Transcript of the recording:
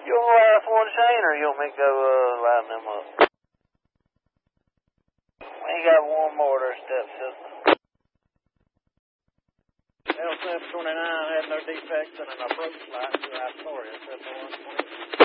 You want the last one, Shane, or you want me to go line them up? We ain't got one more there, stepsister. L729 had no defects and an approach light to Astoria, 70120.